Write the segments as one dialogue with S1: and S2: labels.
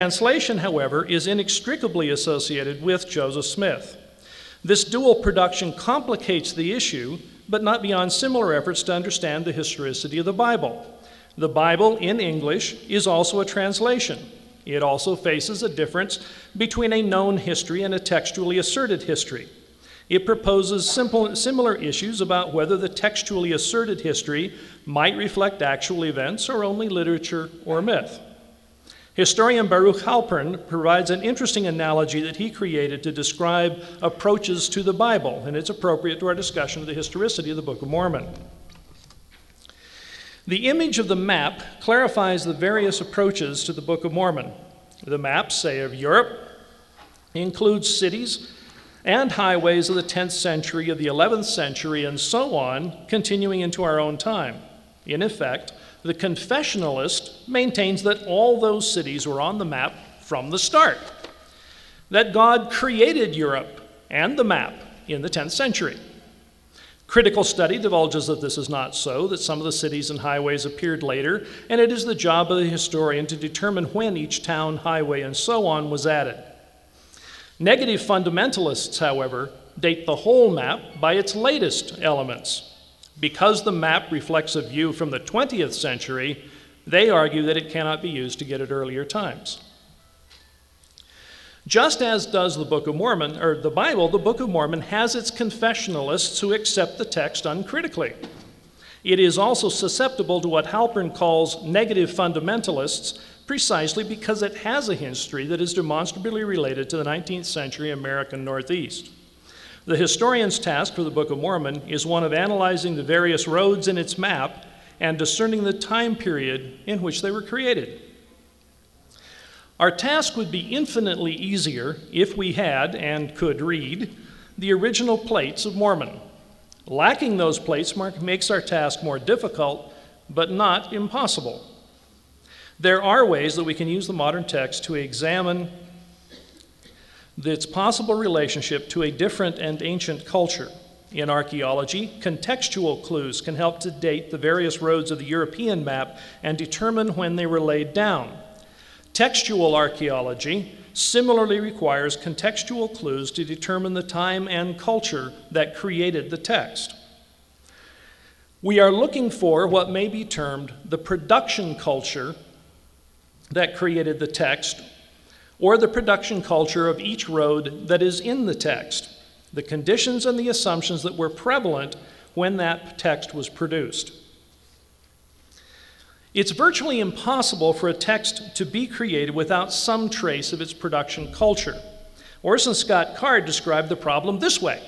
S1: Translation, however, is inextricably associated with Joseph Smith. This dual production complicates the issue, but not beyond similar efforts to understand the historicity of the Bible. The Bible in English is also a translation. It also faces a difference between a known history and a textually asserted history. It proposes similar issues about whether the textually asserted history might reflect actual events or only literature or myth. Historian Baruch Halpern provides an interesting analogy that he created to describe approaches to the Bible, and it's appropriate to our discussion of the historicity of the Book of Mormon. The image of the map clarifies the various approaches to the Book of Mormon. The maps, say, of Europe includes cities and highways of the 10th century, of the 11th century, and so on, continuing into our own time. In effect, the confessionalist maintains that all those cities were on the map from the start, that God created Europe and the map in the 10th century. Critical study divulges that this is not so, that some of the cities and highways appeared later, and it is the job of the historian to determine when each town, highway, and so on was added. Negative fundamentalists, however, date the whole map by its latest elements. Because the map reflects a view from the 20th century, they argue that it cannot be used to get at earlier times. Just as does the Book of Mormon, or the Bible, the Book of Mormon has its confessionalists who accept the text uncritically. It is also susceptible to what Halpern calls negative fundamentalists, precisely because it has a history that is demonstrably related to the 19th century American Northeast. The historian's task for the Book of Mormon is one of analyzing the various roads in its map and discerning the time period in which they were created. Our task would be infinitely easier if we had and could read the original plates of Mormon. Lacking those plates makes our task more difficult, but not impossible. There are ways that we can use the modern text to examine its possible relationship to a different and ancient culture. In archaeology, contextual clues can help to date the various roads of the European map and determine when they were laid down. Textual archaeology similarly requires contextual clues to determine the time and culture that created the text. We are looking for what may be termed the production culture that created the text, or the production culture of each road that is in the text, the conditions and the assumptions that were prevalent when that text was produced. It's virtually impossible for a text to be created without some trace of its production culture. Orson Scott Card described the problem this way: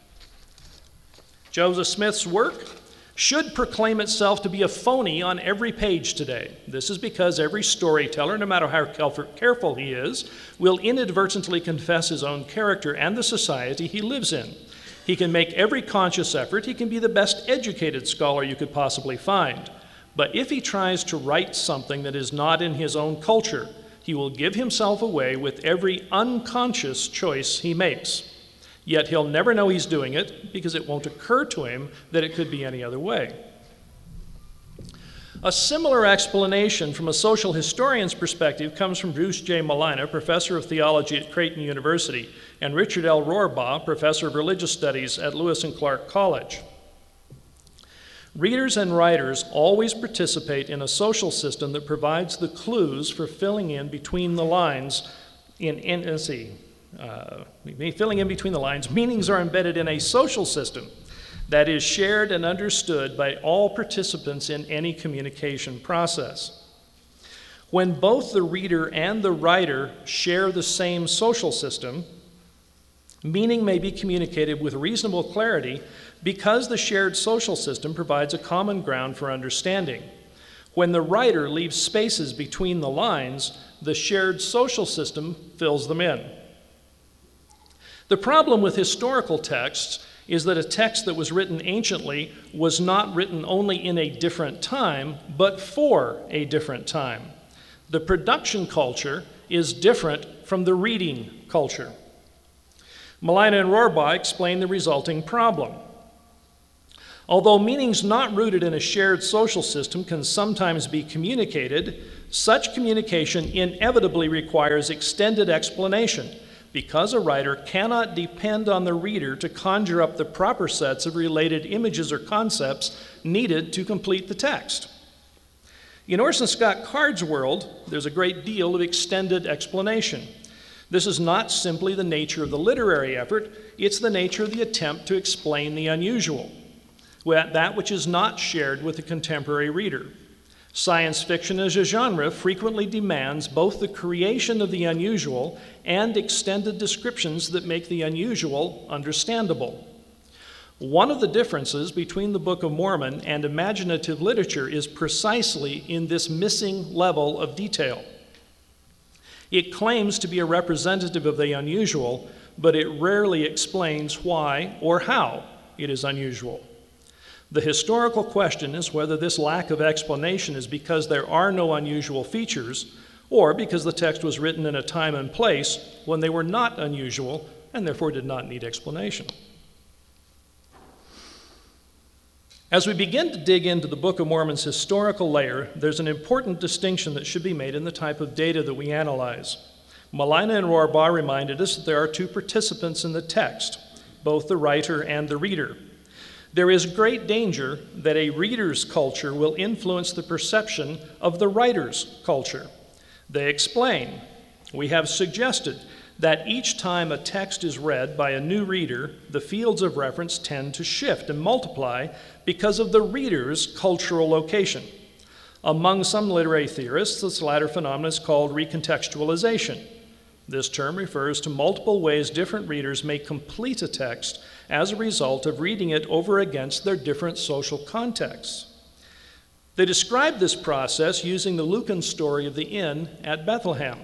S1: Joseph Smith's work should proclaim itself to be a phony on every page today. This is because every storyteller, no matter how careful he is, will inadvertently confess his own character and the society he lives in. He can make every conscious effort. He can be the best educated scholar you could possibly find. But if he tries to write something that is not in his own culture, he will give himself away with every unconscious choice he makes. Yet he'll never know he's doing it because it won't occur to him that it could be any other way. A similar explanation from a social historian's perspective comes from Bruce J. Malina, professor of theology at Creighton University, and Richard L. Rohrbaugh, professor of religious studies at Lewis and Clark College. Readers and writers always participate in a social system that provides the clues for filling in between the lines filling in between the lines. Meanings are embedded in a social system that is shared and understood by all participants in any communication process. When both the reader and the writer share the same social system, meaning may be communicated with reasonable clarity because the shared social system provides a common ground for understanding. When the writer leaves spaces between the lines, the shared social system fills them in. The problem with historical texts is that a text that was written anciently was not written only in a different time, but for a different time. The production culture is different from the reading culture. Malina and Rohrbaugh explain the resulting problem. Although meanings not rooted in a shared social system can sometimes be communicated, Such communication inevitably requires extended explanation because a writer cannot depend on the reader to conjure up the proper sets of related images or concepts needed to complete the text. In Orson Scott Card's world, there's a great deal of extended explanation. This is not simply the nature of the literary effort, it's the nature of the attempt to explain the unusual, that which is not shared with the contemporary reader. Science fiction as a genre frequently demands both the creation of the unusual and extended descriptions that make the unusual understandable. One of the differences between the Book of Mormon and imaginative literature is precisely in this missing level of detail. It claims to be a representative of the unusual, but it rarely explains why or how it is unusual. The historical question is whether this lack of explanation is because there are no unusual features, or because the text was written in a time and place when they were not unusual and therefore did not need explanation. As we begin to dig into the Book of Mormon's historical layer, there's an important distinction that should be made in the type of data that we analyze. Malina and Rohrbaugh reminded us that there are two participants in the text, both the writer and the reader. There is great danger that a reader's culture will influence the perception of the writer's culture. They explain, we have suggested that each time a text is read by a new reader, the fields of reference tend to shift and multiply because of the reader's cultural location. Among some literary theorists, this latter phenomenon is called recontextualization. This term refers to multiple ways different readers may complete a text as a result of reading it over against their different social contexts. They describe this process using the Lucan story of the inn at Bethlehem.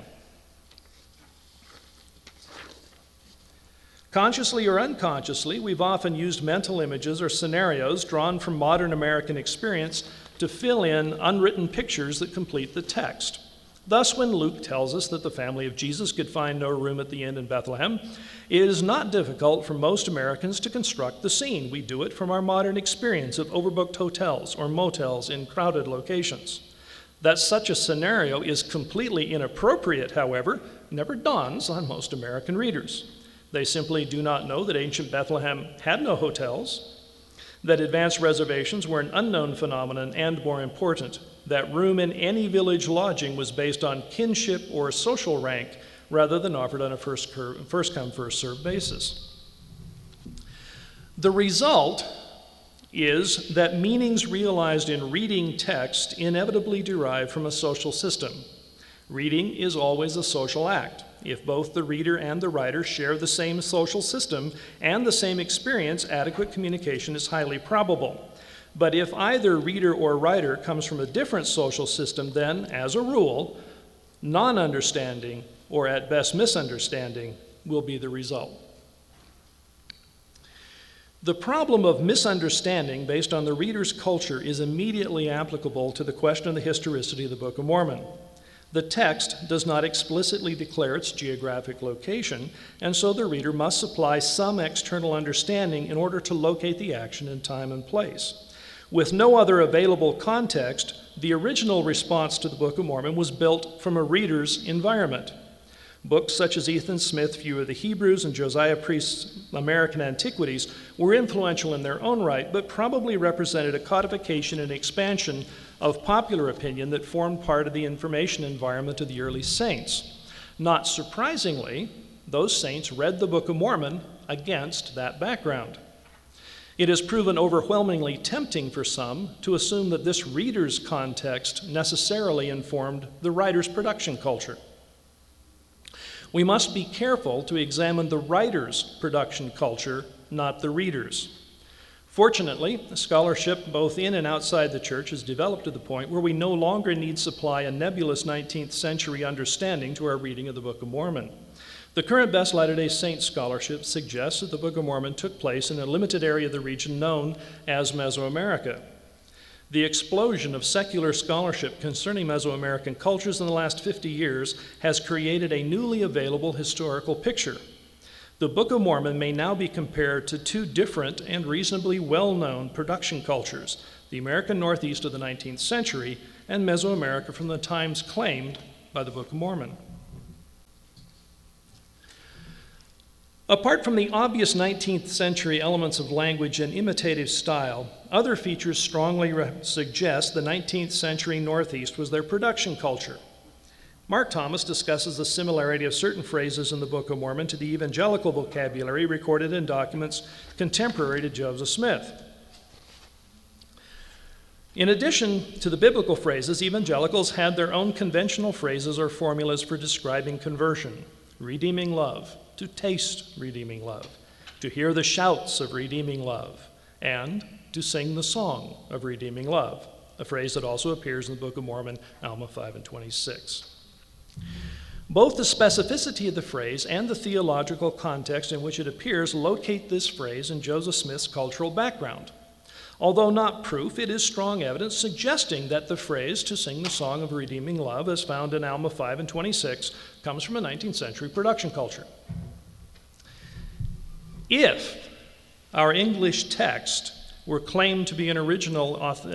S1: Consciously or unconsciously, we've often used mental images or scenarios drawn from modern American experience to fill in unwritten pictures that complete the text. Thus, when Luke tells us that the family of Jesus could find no room at the inn in Bethlehem, it is not difficult for most Americans to construct the scene. We do it from our modern experience of overbooked hotels or motels in crowded locations. That such a scenario is completely inappropriate, however, never dawns on most American readers. They simply do not know that ancient Bethlehem had no hotels, that advanced reservations were an unknown phenomenon, and more important, that room in any village lodging was based on kinship or social rank rather than offered on a first come, first served basis. The result is that meanings realized in reading text inevitably derive from a social system. Reading is always a social act. If both the reader and the writer share the same social system and the same experience, adequate communication is highly probable. But if either reader or writer comes from a different social system, then, as a rule, non-understanding, or at best misunderstanding, will be the result. The problem of misunderstanding based on the reader's culture is immediately applicable to the question of the historicity of the Book of Mormon. The text does not explicitly declare its geographic location, and so the reader must supply some external understanding in order to locate the action in time and place. With no other available context, the original response to the Book of Mormon was built from a reader's environment. Books such as Ethan Smith's View of the Hebrews and Josiah Priest's American Antiquities were influential in their own right, but probably represented a codification and expansion of popular opinion that formed part of the information environment of the early saints. Not surprisingly, those saints read the Book of Mormon against that background. It has proven overwhelmingly tempting for some to assume that this reader's context necessarily informed the writer's production culture. We must be careful to examine the writer's production culture, not the reader's. Fortunately, scholarship both in and outside the church has developed to the point where we no longer need supply a nebulous 19th century understanding to our reading of the Book of Mormon. The current best Latter-day Saints scholarship suggests that the Book of Mormon took place in a limited area of the region known as Mesoamerica. The explosion of secular scholarship concerning Mesoamerican cultures in the last 50 years has created a newly available historical picture. The Book of Mormon may now be compared to two different and reasonably well-known production cultures, the American Northeast of the 19th century and Mesoamerica from the times claimed by the Book of Mormon. Apart from the obvious 19th century elements of language and imitative style, other features strongly suggest the 19th century Northeast was their production culture. Mark Thomas discusses the similarity of certain phrases in the Book of Mormon to the evangelical vocabulary recorded in documents contemporary to Joseph Smith. In addition to the biblical phrases, evangelicals had their own conventional phrases or formulas for describing conversion: redeeming love, to taste redeeming love, to hear the shouts of redeeming love, and to sing the song of redeeming love, a phrase that also appears in the Book of Mormon, Alma 5 and 26. Both the specificity of the phrase and the theological context in which it appears locate this phrase in Joseph Smith's cultural background. Although not proof, it is strong evidence suggesting that the phrase, to sing the song of redeeming love, as found in Alma 5 and 26, comes from a 19th century production culture. If our English text were claimed to be an original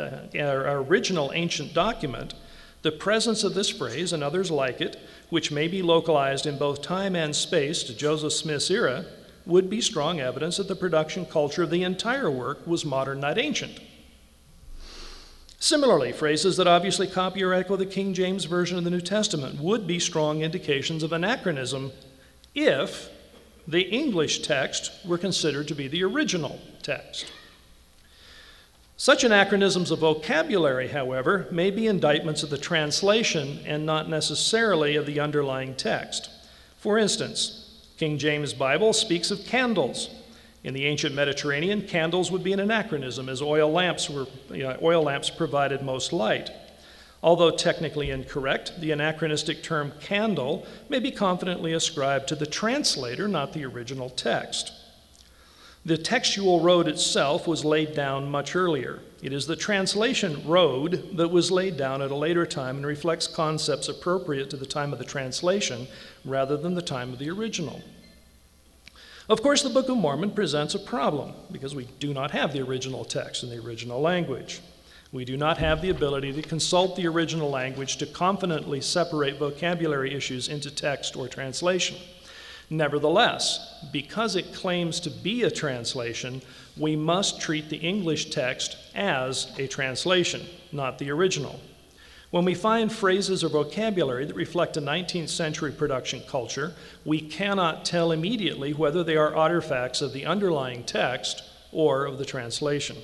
S1: ancient document, the presence of this phrase and others like it, which may be localized in both time and space to Joseph Smith's era, would be strong evidence that the production culture of the entire work was modern, not ancient. Similarly, phrases that obviously copy or echo the King James Version of the New Testament would be strong indications of anachronism if the English text were considered to be the original text. Such anachronisms of vocabulary, however, may be indictments of the translation and not necessarily of the underlying text. For instance, King James Bible speaks of candles. In the ancient Mediterranean, candles would be an anachronism, as oil lamps provided most light. Although technically incorrect, the anachronistic term candle may be confidently ascribed to the translator, not the original text. The textual road itself was laid down much earlier. It is the translation road that was laid down at a later time and reflects concepts appropriate to the time of the translation rather than the time of the original. Of course, the Book of Mormon presents a problem because we do not have the original text in the original language. We do not have the ability to consult the original language to confidently separate vocabulary issues into text or translation. Nevertheless, because it claims to be a translation, we must treat the English text as a translation, not the original. When we find phrases or vocabulary that reflect a 19th century production culture, we cannot tell immediately whether they are artifacts of the underlying text or of the translation.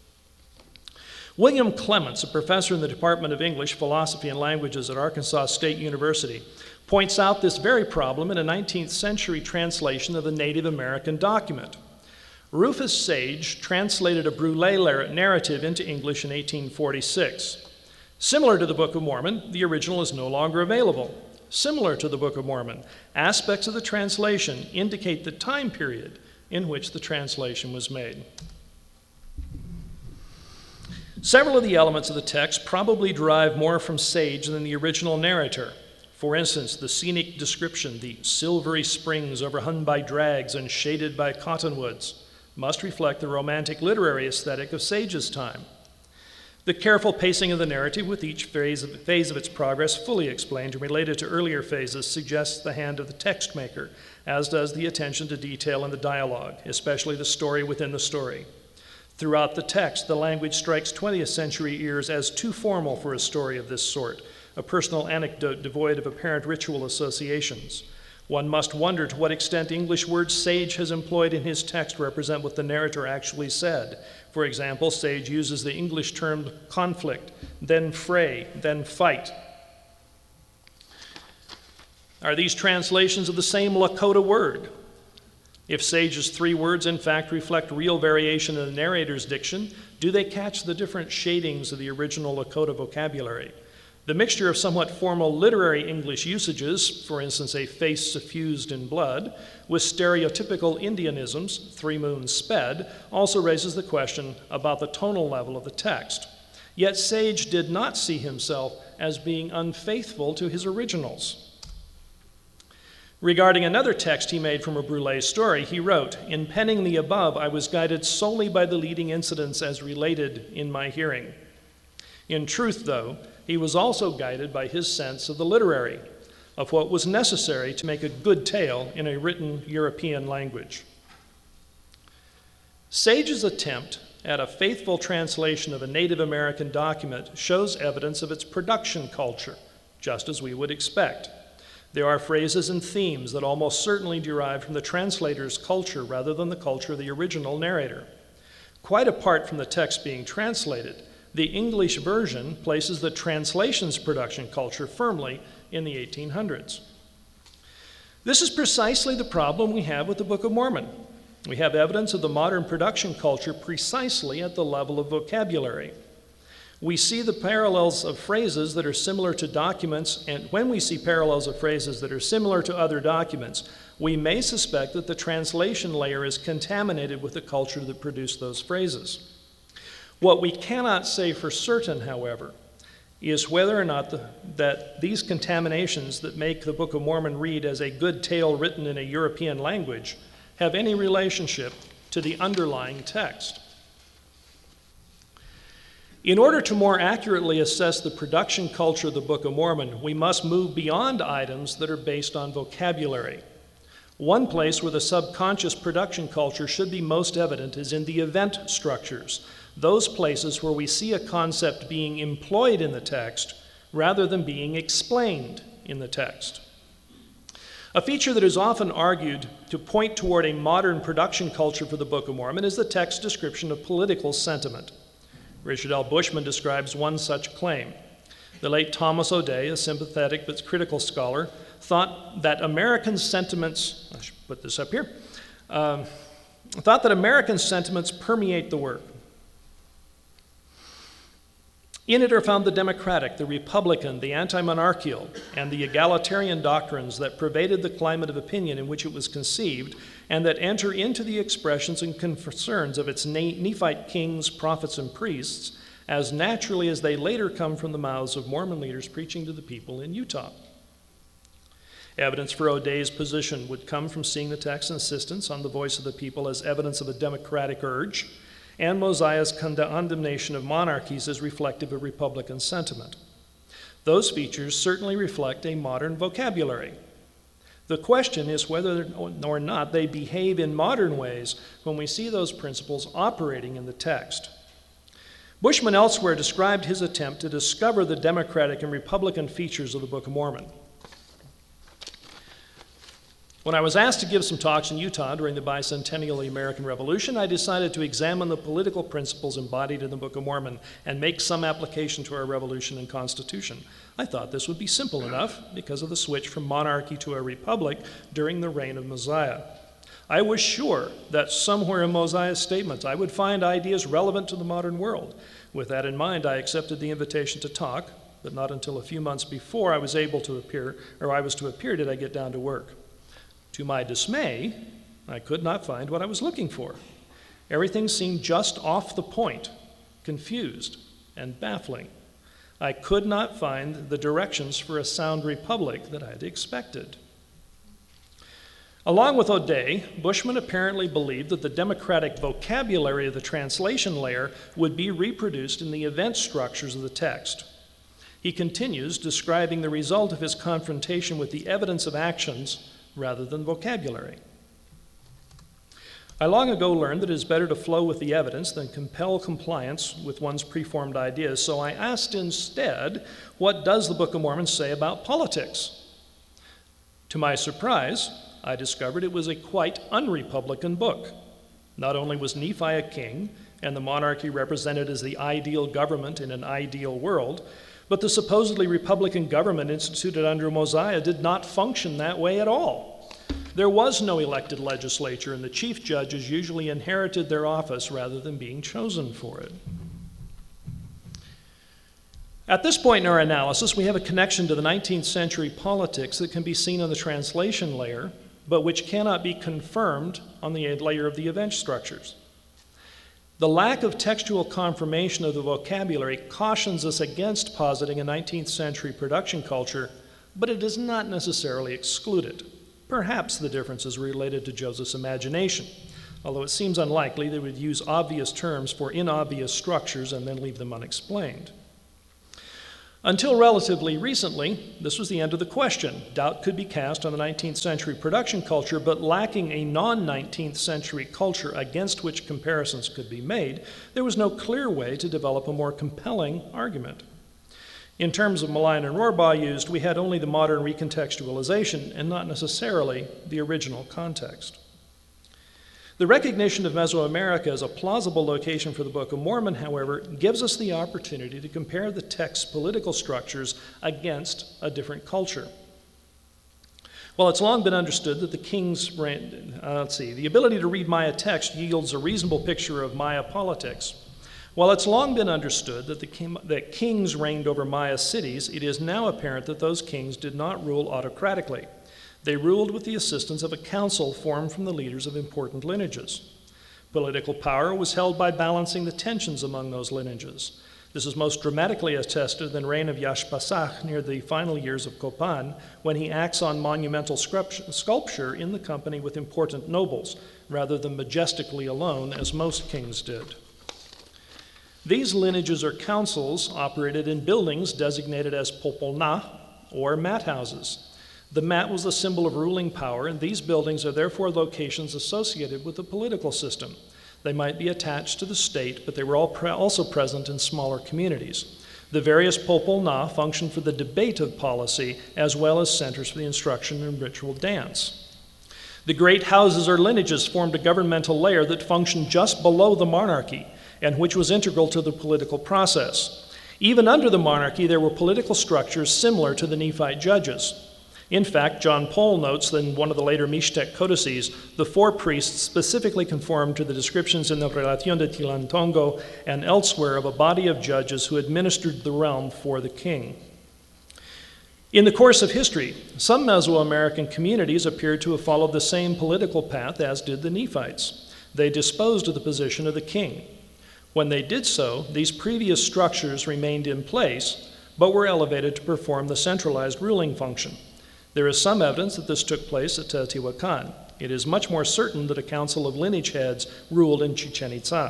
S1: William Clements, a professor in the Department of English, Philosophy, and Languages at Arkansas State University, points out this very problem in a 19th century translation of the Native American document. Rufus Sage translated a Brule narrative into English in 1846. Similar to the Book of Mormon, the original is no longer available. Similar to the Book of Mormon, aspects of the translation indicate the time period in which the translation was made. Several of the elements of the text probably derive more from Sage than the original narrator. For instance, the scenic description, the silvery springs overhung by drags and shaded by cottonwoods, must reflect the romantic literary aesthetic of Sage's time. The careful pacing of the narrative with each phase of its progress fully explained and related to earlier phases suggests the hand of the text maker, as does the attention to detail in the dialogue, especially the story within the story. Throughout the text, the language strikes 20th century ears as too formal for a story of this sort, a personal anecdote devoid of apparent ritual associations. One must wonder to what extent English words Sage has employed in his text represent what the narrator actually said. For example, Sage uses the English term conflict, then fray, then fight. Are these translations of the same Lakota word? If Sage's three words in fact reflect real variation in the narrator's diction, do they catch the different shadings of the original Lakota vocabulary? The mixture of somewhat formal literary English usages, for instance, a face suffused in blood, with stereotypical Indianisms, 3 moons sped, also raises the question about the tonal level of the text. Yet Sage did not see himself as being unfaithful to his originals. Regarding another text he made from a Brule story, he wrote, "In penning the above, I was guided solely by the leading incidents as related in my hearing." In truth, though, he was also guided by his sense of the literary, of what was necessary to make a good tale in a written European language. Sage's attempt at a faithful translation of a Native American document shows evidence of its production culture, just as we would expect. There are phrases and themes that almost certainly derive from the translator's culture rather than the culture of the original narrator. Quite apart from the text being translated, the English version places the translation's production culture firmly in the 1800s. This is precisely the problem we have with the Book of Mormon. We have evidence of the modern production culture precisely at the level of vocabulary. We see the parallels of phrases that are similar to documents, and when we see parallels of phrases that are similar to other documents, we may suspect that the translation layer is contaminated with the culture that produced those phrases. What we cannot say for certain, however, is whether or not that these contaminations that make the Book of Mormon read as a good tale written in a European language have any relationship to the underlying text. In order to more accurately assess the production culture of the Book of Mormon, we must move beyond items that are based on vocabulary. One place where the subconscious production culture should be most evident is in the event structures, those places where we see a concept being employed in the text rather than being explained in the text. A feature that is often argued to point toward a modern production culture for the Book of Mormon is the text description of political sentiment. Richard L. Bushman describes one such claim. The late Thomas O'Day, a sympathetic but critical scholar, thought that American sentiments, I should put this up here, thought that American sentiments permeate the work. In it are found the democratic, the republican, the anti-monarchical, and the egalitarian doctrines that pervaded the climate of opinion in which it was conceived, and that enter into the expressions and concerns of its Nephite kings, prophets, and priests, as naturally as they later come from the mouths of Mormon leaders preaching to the people in Utah. Evidence for O'Day's position would come from seeing the text's insistence on the voice of the people as evidence of a democratic urge, and Mosiah's condemnation of monarchies as reflective of Republican sentiment. Those features certainly reflect a modern vocabulary. The question is whether or not they behave in modern ways when we see those principles operating in the text. Bushman elsewhere described his attempt to discover the democratic and republican features of the Book of Mormon. When I was asked to give some talks in Utah during the bicentennial of the American Revolution, I decided to examine the political principles embodied in the Book of Mormon and make some application to our revolution and constitution. I thought this would be simple enough because of the switch from monarchy to a republic during the reign of Mosiah. I was sure that somewhere in Mosiah's statements I would find ideas relevant to the modern world. With that in mind, I accepted the invitation to talk, but not until a few months before I was to appear did I get down to work. To my dismay, I could not find what I was looking for. Everything seemed just off the point, confused, and baffling. I could not find the directions for a sound republic that I had expected. Along with O'Day, Bushman apparently believed that the democratic vocabulary of the translation layer would be reproduced in the event structures of the text. He continues, describing the result of his confrontation with the evidence of actions rather than vocabulary. I long ago learned that it is better to flow with the evidence than compel compliance with one's preformed ideas, so I asked instead, what does the Book of Mormon say about politics? To my surprise, I discovered it was a quite unrepublican book. Not only was Nephi a king, and the monarchy represented as the ideal government in an ideal world, but the supposedly republican government instituted under Mosiah did not function that way at all. There was no elected legislature, and the chief judges usually inherited their office rather than being chosen for it. At this point in our analysis, we have a connection to the 19th century politics that can be seen on the translation layer, but which cannot be confirmed on the layer of the event structures. The lack of textual confirmation of the vocabulary cautions us against positing a 19th century production culture, but it does not necessarily exclude it. Perhaps the difference is related to Joseph's imagination, although it seems unlikely they would use obvious terms for inobvious structures and then leave them unexplained. Until relatively recently, this was the end of the question. Doubt could be cast on the 19th century production culture, but lacking a non-19th century culture against which comparisons could be made, there was no clear way to develop a more compelling argument. In terms of Malayan and Rorbaugh used, we had only the modern recontextualization and not necessarily the original context. The recognition of Mesoamerica as a plausible location for the Book of Mormon, however, gives us the opportunity to compare the text's political structures against a different culture. Well, it's long been understood that the ability to read Maya text yields a reasonable picture of Maya politics. While it's long been understood that kings reigned over Maya cities, it is now apparent that those kings did not rule autocratically. They ruled with the assistance of a council formed from the leaders of important lineages. Political power was held by balancing the tensions among those lineages. This is most dramatically attested in the reign of Yashpasach near the final years of Copan, when he acts on monumental sculpture in the company with important nobles, rather than majestically alone, as most kings did. These lineages or councils operated in buildings designated as popolna, or mat houses. The mat was the symbol of ruling power, and these buildings are therefore locations associated with the political system. They might be attached to the state, but they were also present in smaller communities. The various popolna functioned for the debate of policy, as well as centers for the instruction and ritual dance. The great houses or lineages formed a governmental layer that functioned just below the monarchy, and which was integral to the political process. Even under the monarchy, there were political structures similar to the Nephite judges. In fact, John Paul notes that in one of the later Mixtec codices, the four priests specifically conformed to the descriptions in the Relación de Tilantongo and elsewhere of a body of judges who administered the realm for the king. In the course of history, some Mesoamerican communities appeared to have followed the same political path as did the Nephites. They disposed of the position of the king. When they did so, these previous structures remained in place, but were elevated to perform the centralized ruling function. There is some evidence that this took place at Teotihuacan. It is much more certain that a council of lineage heads ruled in Chichen Itza.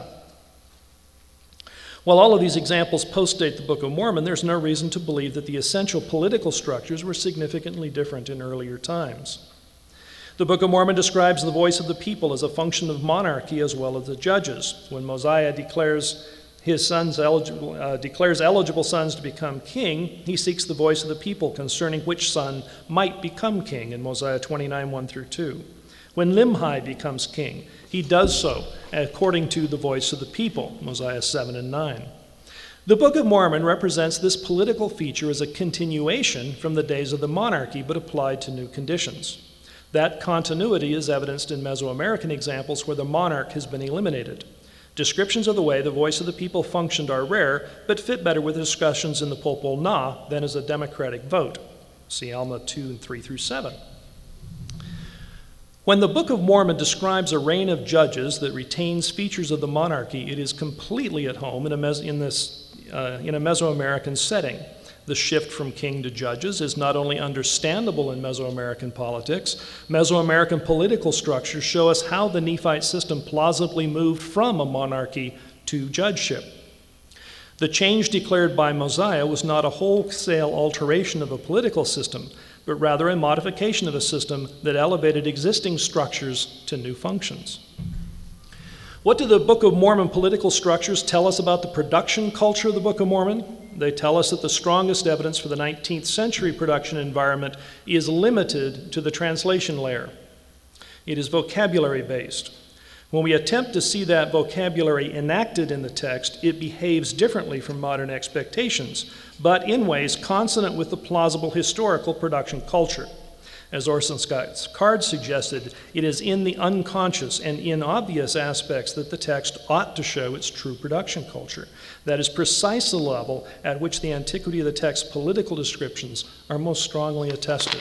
S1: While all of these examples postdate the Book of Mormon, there's no reason to believe that the essential political structures were significantly different in earlier times. The Book of Mormon describes the voice of the people as a function of monarchy as well as the judges. When Mosiah declares eligible sons to become king, he seeks the voice of the people concerning which son might become king in Mosiah 29, 1 through 2. When Limhi becomes king, he does so according to the voice of the people, Mosiah 7 and 9. The Book of Mormon represents this political feature as a continuation from the days of the monarchy, but applied to new conditions. That continuity is evidenced in Mesoamerican examples where the monarch has been eliminated. Descriptions of the way the voice of the people functioned are rare, but fit better with discussions in the Popol Na than as a democratic vote. See Alma 2 and 3 through 7. When the Book of Mormon describes a reign of judges that retains features of the monarchy, it is completely at home in a Mesoamerican setting. The shift from king to judges is not only understandable in Mesoamerican politics, Mesoamerican political structures show us how the Nephite system plausibly moved from a monarchy to judgeship. The change declared by Mosiah was not a wholesale alteration of a political system, but rather a modification of a system that elevated existing structures to new functions. What do the Book of Mormon political structures tell us about the production culture of the Book of Mormon? They tell us that the strongest evidence for the 19th century production environment is limited to the translation layer. It is vocabulary based. When we attempt to see that vocabulary enacted in the text, it behaves differently from modern expectations, but in ways consonant with the plausible historical production culture. As Orson Scott Card suggested, it is in the unconscious and inobvious aspects that the text ought to show its true production culture. That is precisely the level at which the antiquity of the text's political descriptions are most strongly attested.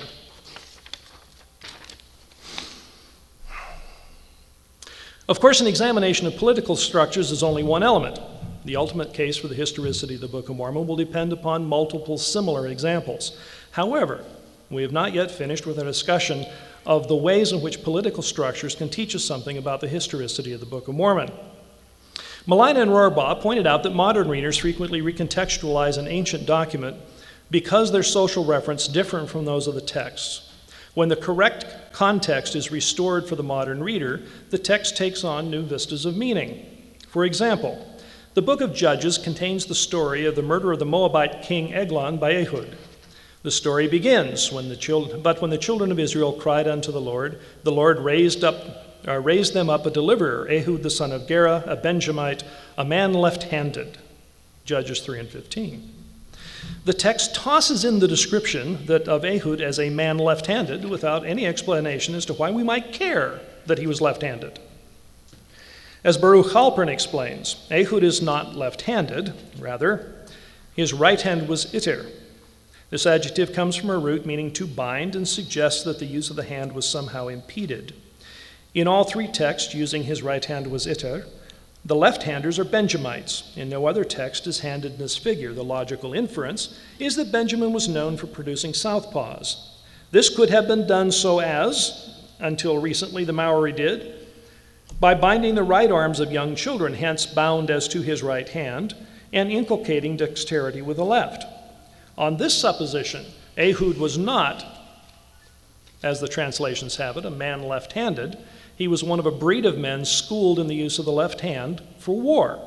S1: Of course, an examination of political structures is only one element. The ultimate case for the historicity of the Book of Mormon will depend upon multiple similar examples. However, we have not yet finished with a discussion of the ways in which political structures can teach us something about the historicity of the Book of Mormon. Malayan and Rorbaugh pointed out that modern readers frequently recontextualize an ancient document because their social reference different from those of the texts. When the correct context is restored for the modern reader, the text takes on new vistas of meaning. For example, the book of Judges contains the story of the murder of the Moabite king Eglon by Ehud. The story begins, when the children of Israel cried unto the Lord raised them up a deliverer, Ehud the son of Gera, a Benjamite, a man left-handed. Judges 3 and 15. The text tosses in the description of Ehud as a man left-handed without any explanation as to why we might care that he was left-handed. As Baruch Halpern explains, Ehud is not left-handed, rather, his right hand was iter. This adjective comes from a root meaning to bind and suggests that the use of the hand was somehow impeded. In all three texts using his right hand was iter, the left-handers are Benjamites. In no other text is handedness figure. The logical inference is that Benjamin was known for producing southpaws. This could have been done so as, until recently the Maori did, by binding the right arms of young children, hence bound as to his right hand, and inculcating dexterity with the left. On this supposition, Ehud was not, as the translations have it, a man left-handed. He was one of a breed of men schooled in the use of the left hand for war.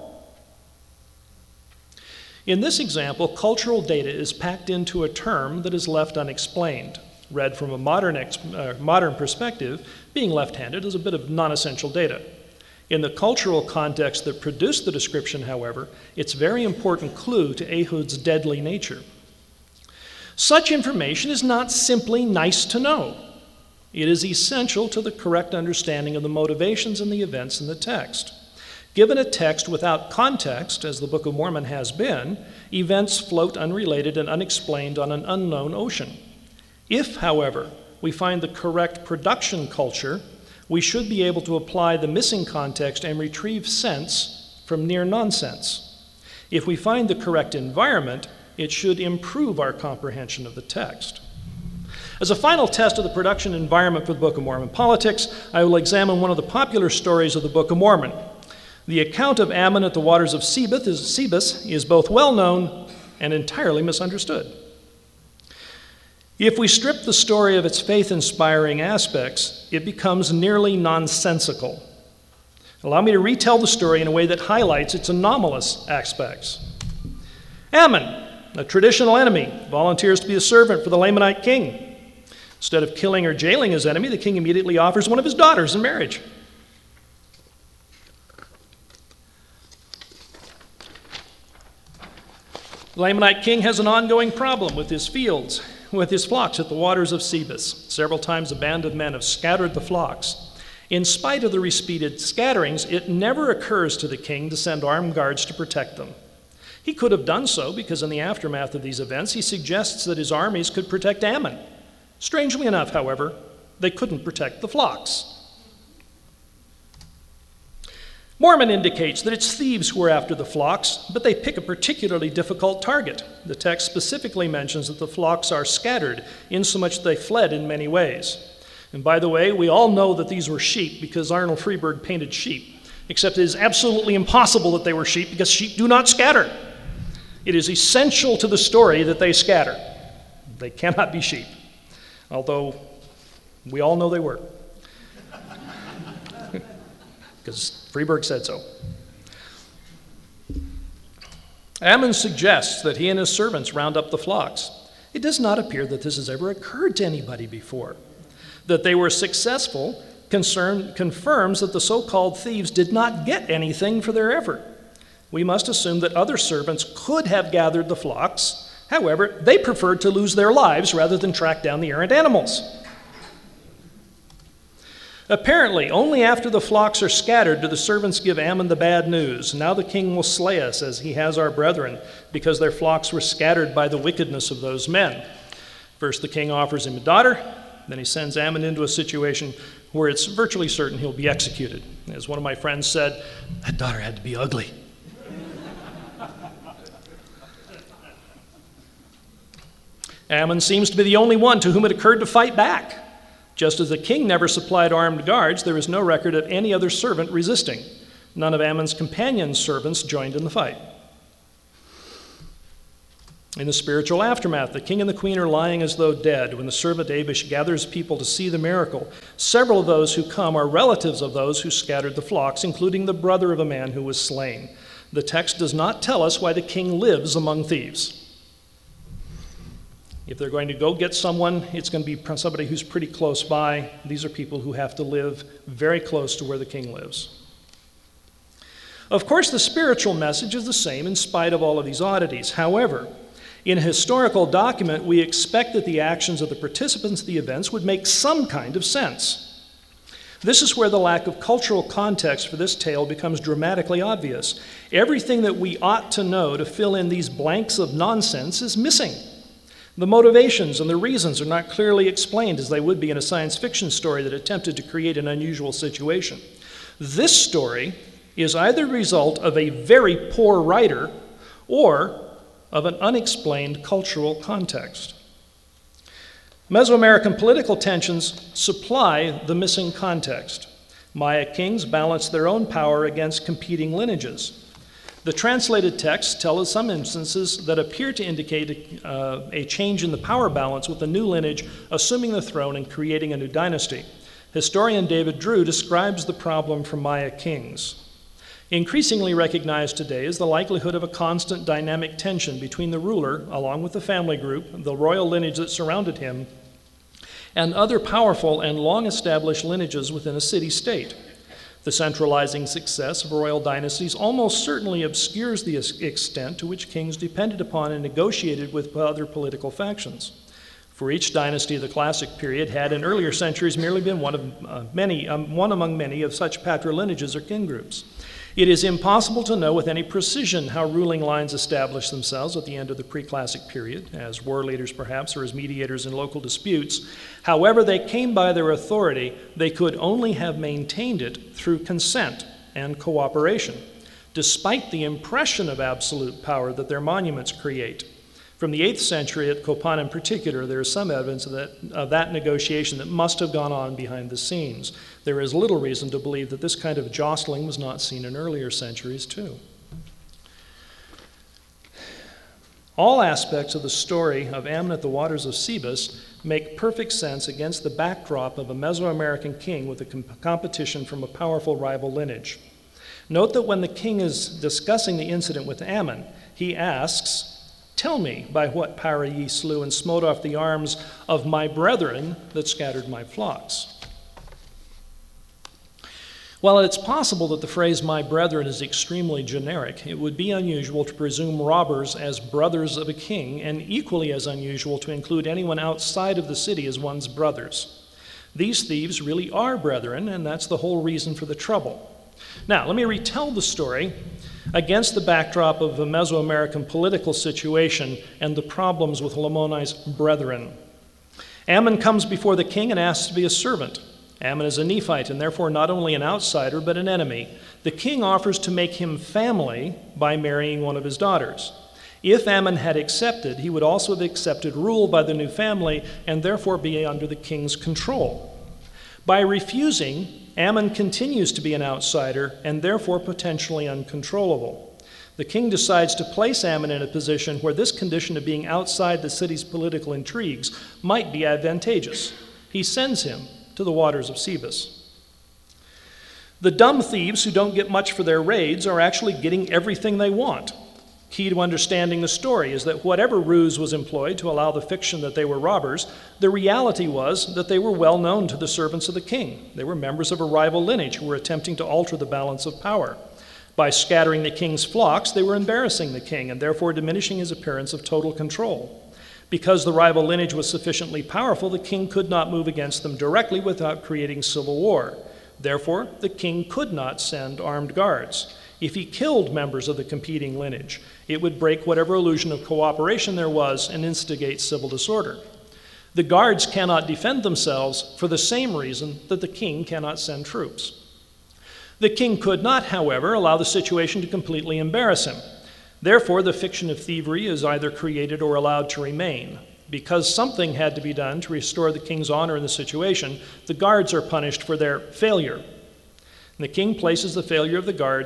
S1: In this example, cultural data is packed into a term that is left unexplained. Read from a modern perspective, being left-handed is a bit of non-essential data. In the cultural context that produced the description, however, it's a very important clue to Ehud's deadly nature. Such information is not simply nice to know. It is essential to the correct understanding of the motivations and the events in the text. Given a text without context, as the Book of Mormon has been, events float unrelated and unexplained on an unknown ocean. If, however, we find the correct production culture, we should be able to apply the missing context and retrieve sense from near nonsense. If we find the correct environment, it should improve our comprehension of the text. As a final test of the production environment for the Book of Mormon politics, I will examine one of the popular stories of the Book of Mormon. The account of Ammon at the waters of Sebus is both well known and entirely misunderstood. If we strip the story of its faith-inspiring aspects, it becomes nearly nonsensical. Allow me to retell the story in a way that highlights its anomalous aspects. Ammon, a traditional enemy, volunteers to be a servant for the Lamanite king. Instead of killing or jailing his enemy, the king immediately offers one of his daughters in marriage. The Lamanite king has an ongoing problem with his fields, with his flocks at the waters of Sebus. Several times a band of men have scattered the flocks. In spite of the repeated scatterings, it never occurs to the king to send armed guards to protect them. He could have done so because in the aftermath of these events, he suggests that his armies could protect Ammon. Strangely enough, however, they couldn't protect the flocks. Mormon indicates that it's thieves who are after the flocks, but they pick a particularly difficult target. The text specifically mentions that the flocks are scattered, insomuch they fled in many ways. And by the way, we all know that these were sheep because Arnold Freeberg painted sheep, except it is absolutely impossible that they were sheep because sheep do not scatter. It is essential to the story that they scatter. They cannot be sheep, although we all know they were, because Freeberg said so. Ammon suggests that he and his servants round up the flocks. It does not appear that this has ever occurred to anybody before. That they were successful confirms that the so-called thieves did not get anything for their effort. We must assume that other servants could have gathered the flocks. However, they preferred to lose their lives rather than track down the errant animals. Apparently, only after the flocks are scattered do the servants give Ammon the bad news. Now the king will slay us as he has our brethren, because their flocks were scattered by the wickedness of those men. First, the king offers him a daughter. Then he sends Ammon into a situation where it's virtually certain he'll be executed. As one of my friends said, that daughter had to be ugly. Ammon seems to be the only one to whom it occurred to fight back. Just as the king never supplied armed guards, there is no record of any other servant resisting. None of Ammon's companion servants joined in the fight. In the spiritual aftermath, the king and the queen are lying as though dead. When the servant Abish gathers people to see the miracle, several of those who come are relatives of those who scattered the flocks, including the brother of a man who was slain. The text does not tell us why the king lives among thieves. If they're going to go get someone, it's going to be somebody who's pretty close by. These are people who have to live very close to where the king lives. Of course, the spiritual message is the same in spite of all of these oddities. However, in a historical document, we expect that the actions of the participants of the events would make some kind of sense. This is where the lack of cultural context for this tale becomes dramatically obvious. Everything that we ought to know to fill in these blanks of nonsense is missing. The motivations and the reasons are not clearly explained as they would be in a science fiction story that attempted to create an unusual situation. This story is either the result of a very poor writer or of an unexplained cultural context. Mesoamerican political tensions supply the missing context. Maya kings balanced their own power against competing lineages. The translated texts tell us some instances that appear to indicate a change in the power balance with a new lineage assuming the throne and creating a new dynasty. Historian David Drew describes the problem for Maya kings. Increasingly recognized today is the likelihood of a constant dynamic tension between the ruler, along with the family group, the royal lineage that surrounded him, and other powerful and long-established lineages within a city-state. The centralizing success of royal dynasties almost certainly obscures the extent to which kings depended upon and negotiated with other political factions. For each dynasty of the classic period had in earlier centuries merely been one among many of such patrilineages or king groups. It is impossible to know with any precision how ruling lines established themselves at the end of the pre-classic period, as war leaders perhaps, or as mediators in local disputes. However they came by their authority, they could only have maintained it through consent and cooperation, despite the impression of absolute power that their monuments create. From the 8th century at Copan in particular, there is some evidence of that negotiation that must have gone on behind the scenes. There is little reason to believe that this kind of jostling was not seen in earlier centuries too. All aspects of the story of Ammon at the waters of Sebus make perfect sense against the backdrop of a Mesoamerican king with a competition from a powerful rival lineage. Note that when the king is discussing the incident with Ammon, he asks, "Tell me by what power ye slew and smote off the arms of my brethren that scattered my flocks." While it's possible that the phrase "my brethren" is extremely generic, it would be unusual to presume robbers as brothers of a king, and equally as unusual to include anyone outside of the city as one's brothers. These thieves really are brethren, and that's the whole reason for the trouble. Now, let me retell the story against the backdrop of the Mesoamerican political situation and the problems with Lamoni's brethren. Ammon comes before the king and asks to be a servant. Ammon is a Nephite and therefore not only an outsider but an enemy. The king offers to make him family by marrying one of his daughters. If Ammon had accepted, he would also have accepted rule by the new family and therefore be under the king's control. By refusing, Ammon continues to be an outsider and therefore potentially uncontrollable. The king decides to place Ammon in a position where this condition of being outside the city's political intrigues might be advantageous. He sends him to the waters of Sebus. The dumb thieves who don't get much for their raids are actually getting everything they want. Key to understanding the story is that whatever ruse was employed to allow the fiction that they were robbers, the reality was that they were well known to the servants of the king. They were members of a rival lineage who were attempting to alter the balance of power. By scattering the king's flocks, they were embarrassing the king and therefore diminishing his appearance of total control. Because the rival lineage was sufficiently powerful, the king could not move against them directly without creating civil war. Therefore, the king could not send armed guards. If he killed members of the competing lineage, it would break whatever illusion of cooperation there was and instigate civil disorder. The guards cannot defend themselves for the same reason that the king cannot send troops. The king could not, however, allow the situation to completely embarrass him. Therefore, the fiction of thievery is either created or allowed to remain. Because something had to be done to restore the king's honor in the situation, the guards are punished for their failure. And the king places the failure of the guards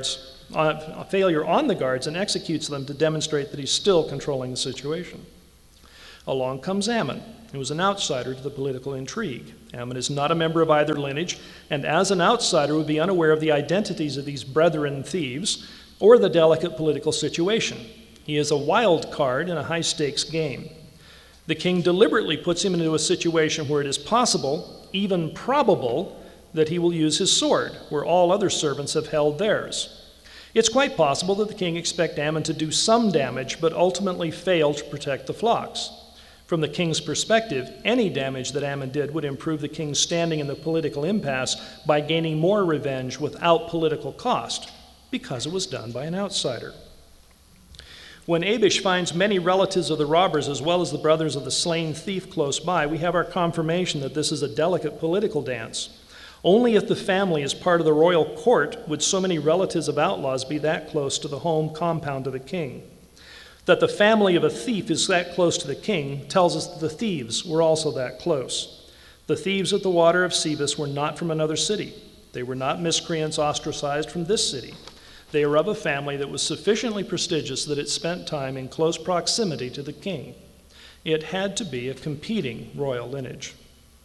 S1: on the guards and executes them to demonstrate that he's still controlling the situation. Along comes Ammon, who is an outsider to the political intrigue. Ammon is not a member of either lineage, and as an outsider would be unaware of the identities of these brethren thieves or the delicate political situation. He is a wild card in a high-stakes game. The king deliberately puts him into a situation where it is possible, even probable, that he will use his sword, where all other servants have held theirs. It's quite possible that the king expects Ammon to do some damage, but ultimately fail to protect the flocks. From the king's perspective, any damage that Ammon did would improve the king's standing in the political impasse by gaining more revenge without political cost, because it was done by an outsider. When Abish finds many relatives of the robbers as well as the brothers of the slain thief close by, we have our confirmation that this is a delicate political dance. Only if the family is part of the royal court would so many relatives of outlaws be that close to the home compound of the king. That the family of a thief is that close to the king tells us that the thieves were also that close. The thieves at the water of Sebus were not from another city. They were not miscreants ostracized from this city. They are of a family that was sufficiently prestigious that it spent time in close proximity to the king. It had to be a competing royal lineage.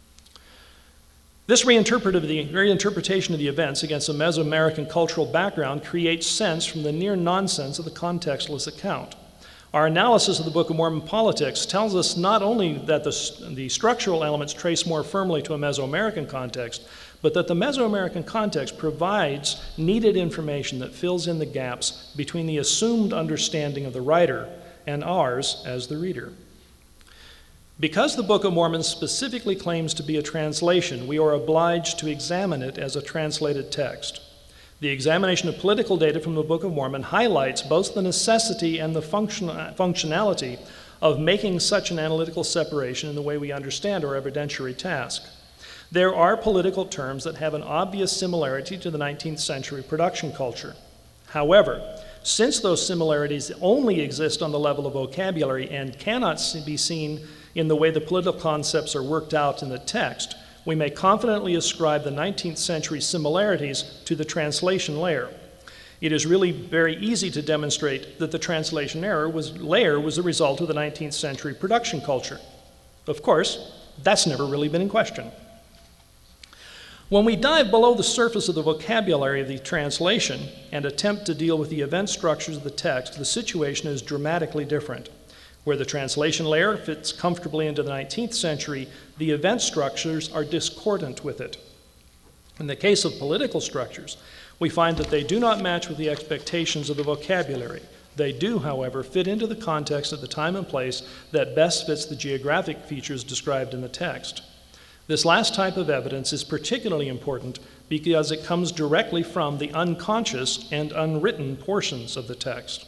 S1: This reinterpretation of the events against a Mesoamerican cultural background creates sense from the near nonsense of the contextless account. Our analysis of the Book of Mormon politics tells us not only that the structural elements trace more firmly to a Mesoamerican context, but that the Mesoamerican context provides needed information that fills in the gaps between the assumed understanding of the writer and ours as the reader. Because the Book of Mormon specifically claims to be a translation, we are obliged to examine it as a translated text. The examination of political data from the Book of Mormon highlights both the necessity and the functionality of making such an analytical separation in the way we understand our evidentiary task. There are political terms that have an obvious similarity to the 19th century production culture. However, since those similarities only exist on the level of vocabulary and cannot be seen in the way the political concepts are worked out in the text, we may confidently ascribe the 19th century similarities to the translation layer. It is really very easy to demonstrate that the translation layer was the result of the 19th century production culture. Of course, that's never really been in question. When we dive below the surface of the vocabulary of the translation and attempt to deal with the event structures of the text, the situation is dramatically different. Where the translation layer fits comfortably into the 19th century, the event structures are discordant with it. In the case of political structures, we find that they do not match with the expectations of the vocabulary. They do, however, fit into the context of the time and place that best fits the geographic features described in the text. This last type of evidence is particularly important because it comes directly from the unconscious and unwritten portions of the text.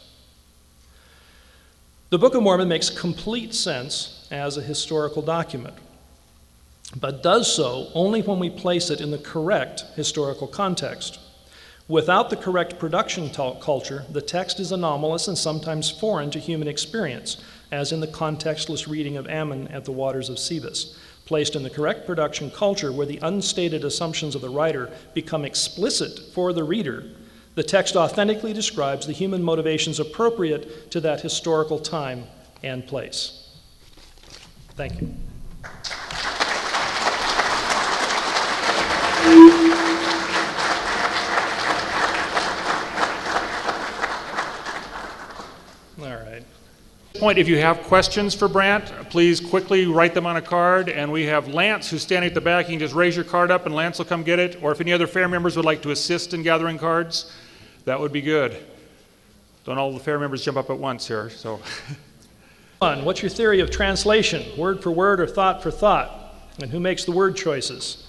S1: The Book of Mormon makes complete sense as a historical document, but does so only when we place it in the correct historical context. Without the correct production culture, the text is anomalous and sometimes foreign to human experience, as in the contextless reading of Ammon at the waters of Sebus. Placed in the correct production culture, where the unstated assumptions of the writer become explicit for the reader, the text authentically describes the human motivations appropriate to that historical time and place. Thank you. All right.
S2: Point, if you have questions for Brant, please quickly write them on a card, and we have Lance who's standing at the back. You can just raise your card up and Lance will come get it, or if any other fair members would like to assist in gathering cards, that would be good. Don't all the fair members jump up at once here. So,
S1: what's your theory of translation, word for word or thought for thought, and who makes the word choices?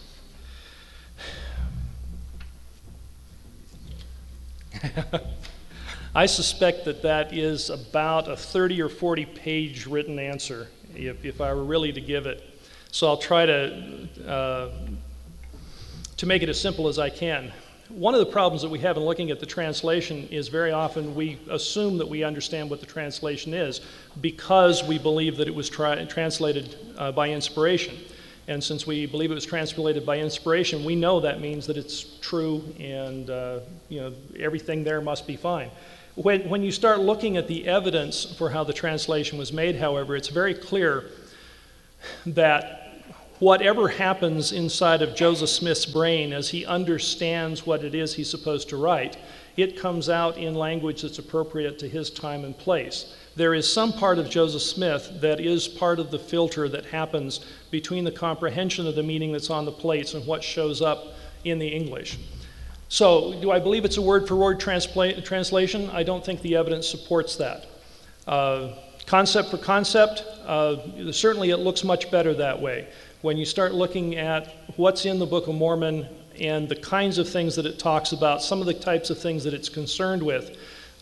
S1: I suspect that is about a 30 or 40 page written answer if I were really to give it. So I'll try to make it as simple as I can. One of the problems that we have in looking at the translation is very often we assume that we understand what the translation is because we believe that it was translated by inspiration. And since we believe it was translated by inspiration, we know that means that it's true, and everything there must be fine. When you start looking at the evidence for how the translation was made, however, it's very clear that whatever happens inside of Joseph Smith's brain as he understands what it is he's supposed to write, it comes out in language that's appropriate to his time and place. There is some part of Joseph Smith that is part of the filter that happens between the comprehension of the meaning that's on the plates and what shows up in the English. So, do I believe it's a word-for-word translation? I don't think the evidence supports that. Concept for concept, certainly it looks much better that way. When you start looking at what's in the Book of Mormon and the kinds of things that it talks about, some of the types of things that it's concerned with,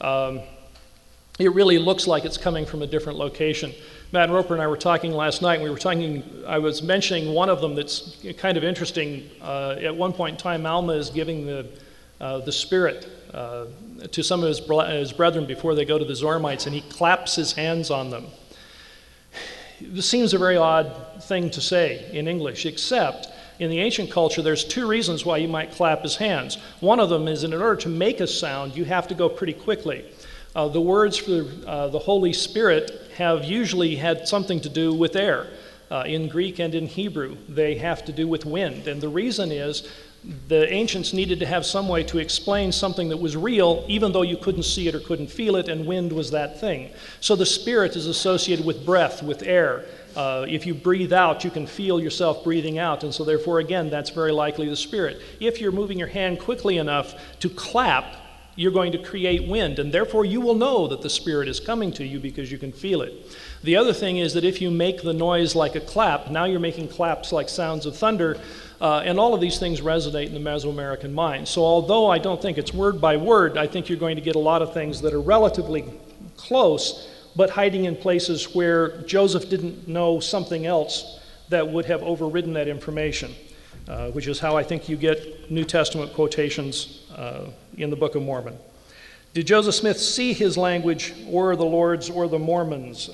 S1: it really looks like it's coming from a different location. Matt Roper and I were talking last night, and I was mentioning one of them that's kind of interesting. At one point in time, Alma is giving the Spirit to some of his brethren before they go to the Zoramites, and he claps his hands on them. This seems a very odd thing to say in English, except in the ancient culture, there's two reasons why you might clap his hands. One of them is in order to make a sound, you have to go pretty quickly. The words for the Holy Spirit have usually had something to do with air. In Greek and in Hebrew, they have to do with wind. And the reason is the ancients needed to have some way to explain something that was real, even though you couldn't see it or couldn't feel it, and wind was that thing. So the Spirit is associated with breath, with air. If you breathe out, you can feel yourself breathing out, and so therefore, again, that's very likely the Spirit. If you're moving your hand quickly enough to clap, you're going to create wind, and therefore you will know that the Spirit is coming to you because you can feel it. The other thing is that if you make the noise like a clap, now you're making claps like sounds of thunder, and all of these things resonate in the Mesoamerican mind. So although I don't think it's word by word, I think you're going to get a lot of things that are relatively close, but hiding in places where Joseph didn't know something else that would have overridden that information, which is how I think you get New Testament quotations in the Book of Mormon. Did Joseph Smith see his language, or the Lord's, or the Mormons?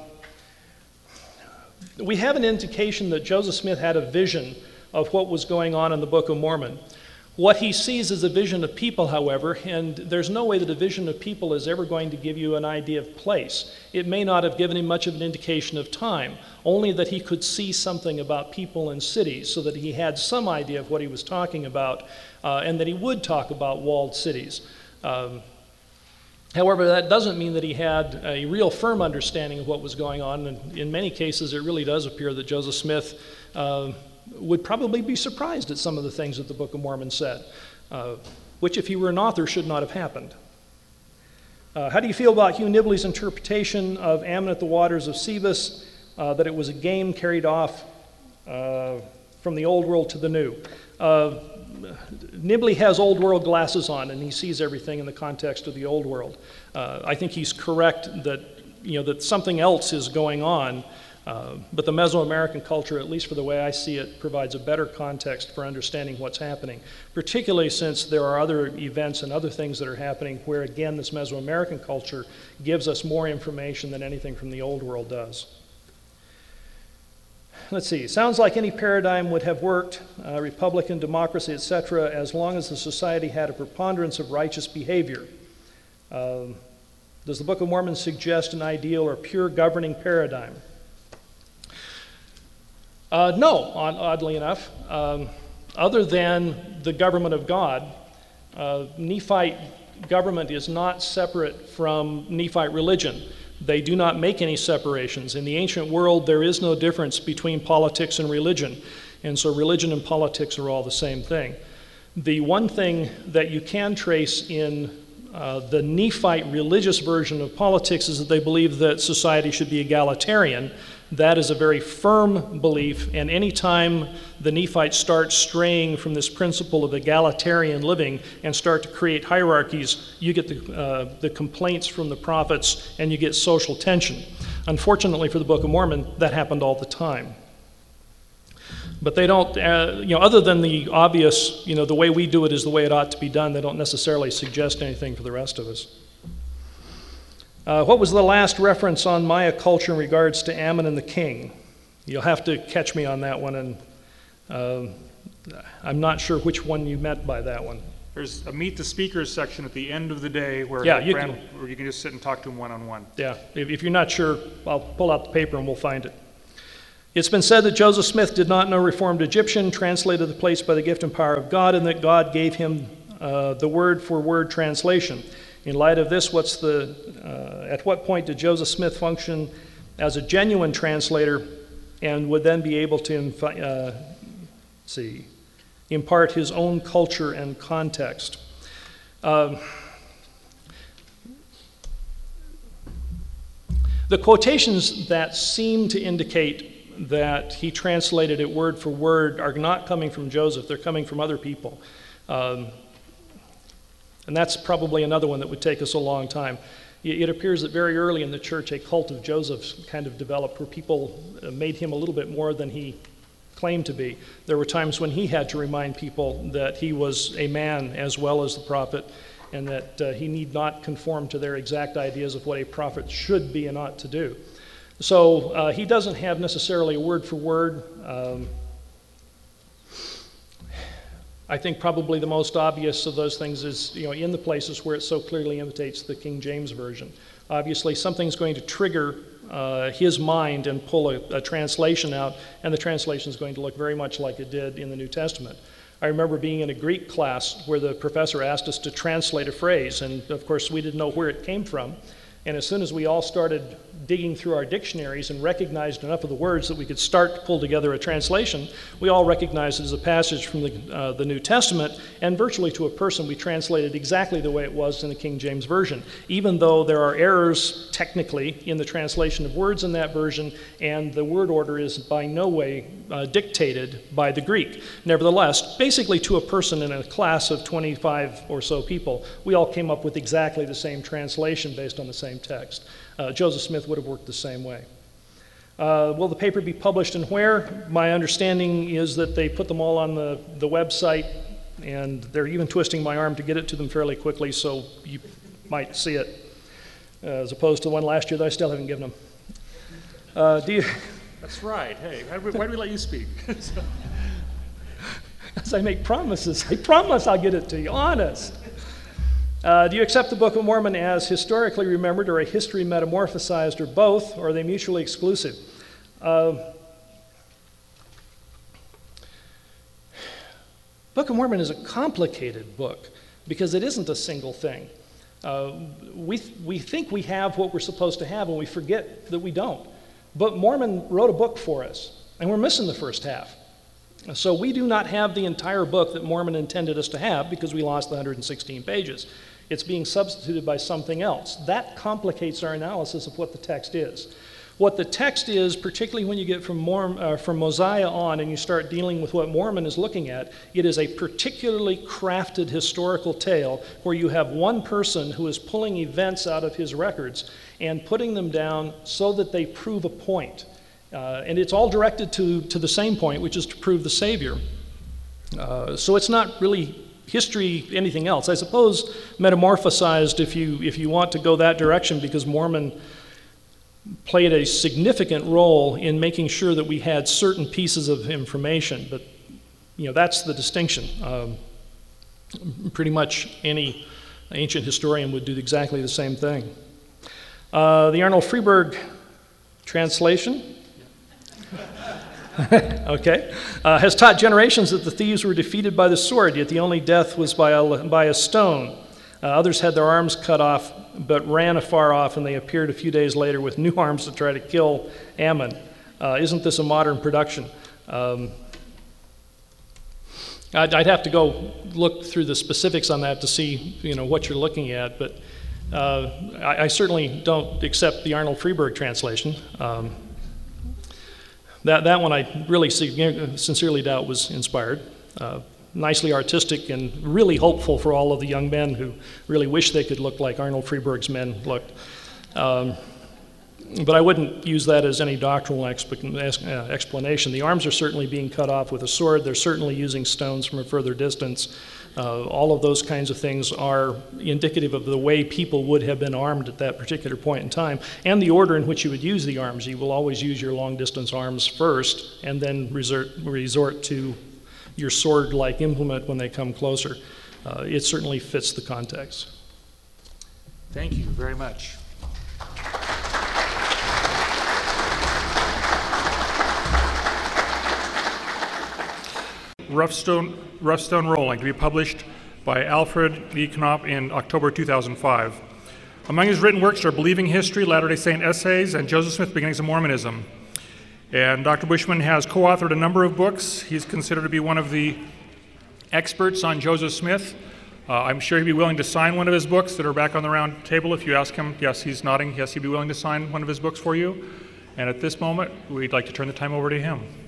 S1: We have an indication that Joseph Smith had a vision of what was going on in the Book of Mormon. What he sees is a vision of people, however, and there's no way that a vision of people is ever going to give you an idea of place. It may not have given him much of an indication of time, only that he could see something about people and cities, so that he had some idea of what he was talking about, and that he would talk about walled cities. However, that doesn't mean that he had a real firm understanding of what was going on, and in many cases it really does appear that Joseph Smith would probably be surprised at some of the things that the Book of Mormon said, which if he were an author should not have happened. How do you feel about Hugh Nibley's interpretation of Ammon at the Waters of Sebus, that it was a game carried off from the old world to the new? Nibley has old world glasses on, and he sees everything in the context of the old world. I think he's correct that that something else is going on, but the Mesoamerican culture, at least for the way I see it, provides a better context for understanding what's happening, particularly since there are other events and other things that are happening where, again, this Mesoamerican culture gives us more information than anything from the old world does. Let's see, sounds like any paradigm would have worked, Republican, democracy, etc., as long as the society had a preponderance of righteous behavior. Does the Book of Mormon suggest an ideal or pure governing paradigm? No, oddly enough. Other than the government of God, Nephite government is not separate from Nephite religion. They do not make any separations. In the ancient world, there is no difference between politics and religion, and so religion and politics are all the same thing. The one thing that you can trace in the Nephite religious version of politics is that they believe that society should be egalitarian. That is a very firm belief, and any time the Nephites start straying from this principle of egalitarian living and start to create hierarchies, you get the complaints from the prophets and you get social tension. Unfortunately for the Book of Mormon, that happened all the time. But they don't, other than the obvious, the way we do it is the way it ought to be done, they don't necessarily suggest anything for the rest of us. What was the last reference on Maya culture in regards to Ammon and the king? You'll have to catch me on that one, and I'm not sure which one you meant by that one.
S2: There's a meet the speakers section at the end of the day where,
S1: Yeah,
S2: where you can just sit and talk to him one-on-one.
S1: Yeah, if you're not sure, I'll pull out the paper and we'll find it. It's been said that Joseph Smith did not know Reformed Egyptian, translated the place by the gift and power of God, and that God gave him the word-for-word translation. In light of this, at what point did Joseph Smith function as a genuine translator and would then be able to impart his own culture and context? The quotations that seem to indicate that he translated it word for word are not coming from Joseph, they're coming from other people. And that's probably another one that would take us a long time. It appears that very early in the church, a cult of Joseph kind of developed where people made him a little bit more than he claimed to be. There were times when he had to remind people that he was a man as well as the prophet, and that he need not conform to their exact ideas of what a prophet should be and ought to do. So he doesn't have necessarily a word for word. I think probably the most obvious of those things is, in the places where it so clearly imitates the King James Version. Obviously, something's going to trigger his mind and pull a translation out, and the translation is going to look very much like it did in the New Testament. I remember being in a Greek class where the professor asked us to translate a phrase, and of course we didn't know where it came from. And as soon as we all started digging through our dictionaries and recognized enough of the words that we could start to pull together a translation, we all recognized it as a passage from the New Testament, and virtually to a person we translated exactly the way it was in the King James Version, even though there are errors technically in the translation of words in that version, and the word order is by no way dictated by the Greek. Nevertheless, basically to a person in a class of 25 or so people, we all came up with exactly the same translation based on the same text. Joseph Smith would have worked the same way. Will the paper be published and where? My understanding is that they put them all on the website, and they're even twisting my arm to get it to them fairly quickly, so you might see it, as opposed to the one last year that I still haven't given them.
S2: That's right. Hey, why do we let you speak?
S1: As I make promises, I promise I'll get it to you, honest. Do you accept the Book of Mormon as historically remembered or a history metamorphosized or both, or are they mutually exclusive? Book of Mormon is a complicated book because it isn't a single thing. We think we have what we're supposed to have and we forget that we don't. But Mormon wrote a book for us, and we're missing the first half. So we do not have the entire book that Mormon intended us to have because we lost the 116 pages. It's being substituted by something else. That complicates our analysis of what the text is. What the text is, particularly when you get from Mosiah on and you start dealing with what Mormon is looking at, it is a particularly crafted historical tale where you have one person who is pulling events out of his records and putting them down so that they prove a point. And it's all directed to the same point, which is to prove the Savior. So it's not really history, anything else. I suppose metamorphosized, if you want to go that direction, because Mormon played a significant role in making sure that we had certain pieces of information. But that's the distinction. Pretty much any ancient historian would do exactly the same thing. The Arnold Freeberg translation. Okay, has taught generations that the thieves were defeated by the sword, yet the only death was by a stone. Others had their arms cut off, but ran afar off, and they appeared a few days later with new arms to try to kill Ammon. Isn't this a modern production? I'd have to go look through the specifics on that to see what you're looking at, but I certainly don't accept the Arnold Freeberg translation. That one I really sincerely doubt was inspired. Nicely artistic and really hopeful for all of the young men who really wish they could look like Arnold Freeberg's men looked. But I wouldn't use that as any doctrinal explanation. The arms are certainly being cut off with a sword. They're certainly using stones from a further distance. All of those kinds of things are indicative of the way people would have been armed at that particular point in time, and the order in which you would use the arms. You will always use your long-distance arms first, and then resort to your sword-like implement when they come closer. It certainly fits the context.
S2: Thank you very much. Rough Stone Rolling, to be published by Alfred E. Knopf in October 2005. Among his written works are Believing History, Latter-day Saint Essays, and Joseph Smith, Beginnings of Mormonism. And Dr. Bushman has co-authored a number of books. He's considered to be one of the experts on Joseph Smith. I'm sure he'd be willing to sign one of his books that are back on the round table if you ask him. Yes, he's nodding. Yes, he'd be willing to sign one of his books for you. And at this moment, we'd like to turn the time over to him.